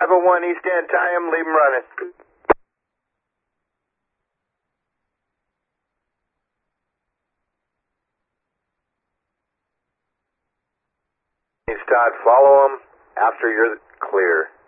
501 East End, tie him, leave him running. Todd, follow him after you're clear.